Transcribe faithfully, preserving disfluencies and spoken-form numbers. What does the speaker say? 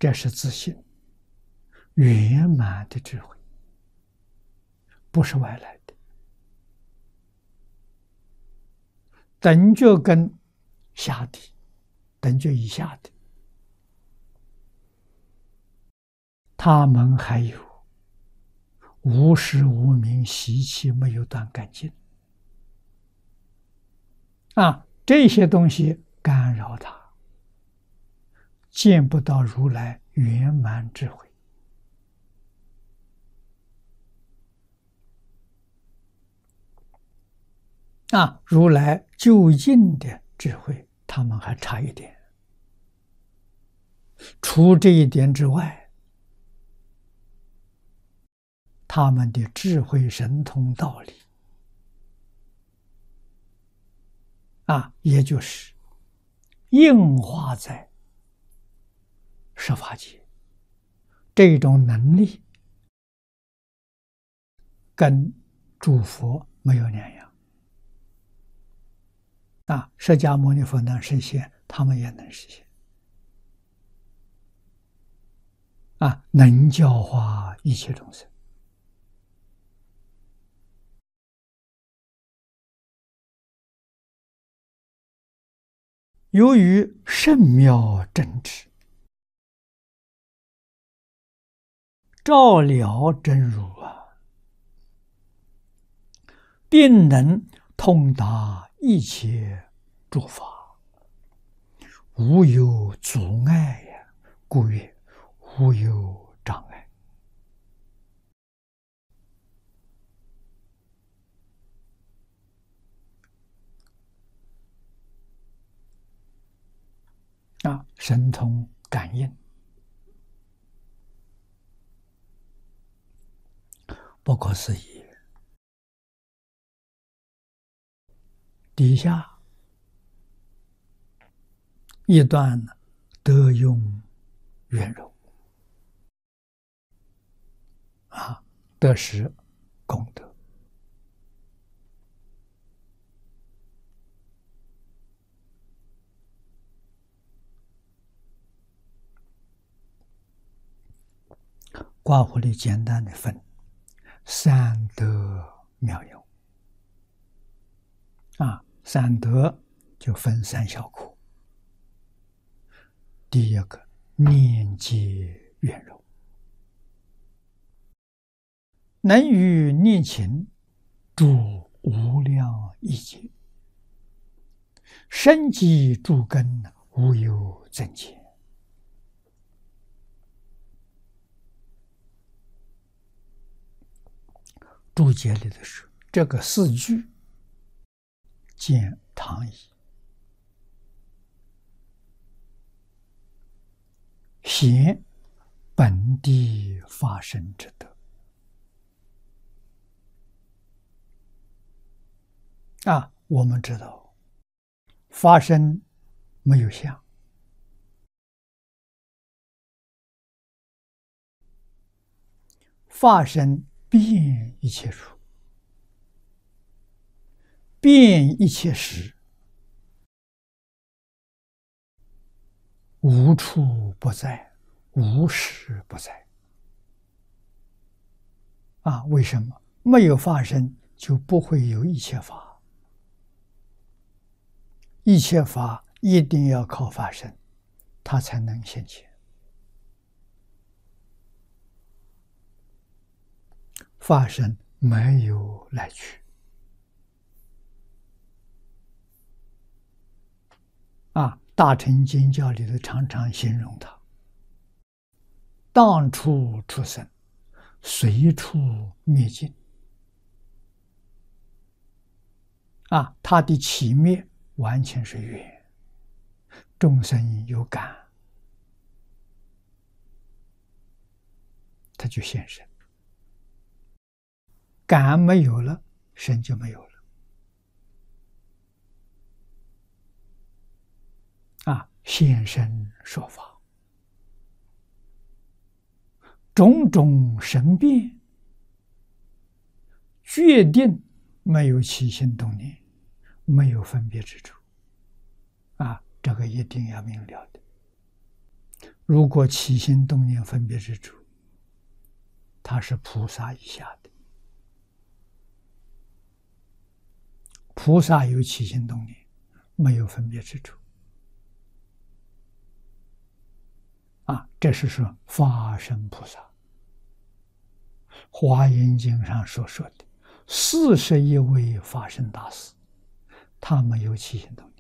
这是自信圆满的智慧，不是外来的。等觉跟下地，等觉以下的，他们还有无始无明习气没有断干净啊，这些东西干扰他，见不到如来圆满智慧啊，如来究竟的智慧，他们还差一点。除这一点之外，他们的智慧神通道理啊，也就是应化在十法界，这种能力跟诸佛没有两样啊。释迦牟尼佛能实现，他们也能实现啊，能教化一切众生。由于圣妙正直，照了真如啊，并能通达一切诸法，无有阻碍呀，故曰无有障碍。啊，神通感应，不可思议。底下一段德用圆融啊，得失功德。卦符里简单的分三德妙用啊，三德就分三小苦。第一个念皆圆融，能于念情诸无量亿劫，生机诸根无有增减。注解里的是这个四句见唐译，显本地发生之德啊。我们知道发生没有相，发生遍一切处，遍一切时，无处不在，无时不在啊。为什么？没有发生就不会有一切法，一切法一定要靠发生，它才能现前。发生没有来去啊，大乘经教里头常常形容它当处出生，随处灭尽啊，它的起灭完全是缘，众生有感，它就现身。感没有了，身就没有了啊！现身说法，种种神变，决定没有起心动念，没有分别之处啊！这个一定要明了的。 如果起心动念分别之处，他是菩萨以下的。菩萨有起心动念，没有分别之处。啊，这是说法身菩萨。华严经上所说的四十一位法身大士，他没有起心动念。